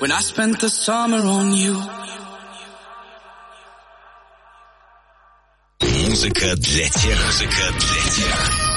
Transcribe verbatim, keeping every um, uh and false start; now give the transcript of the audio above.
when I spent the summer on you. Музыка для тех, музыка для тех,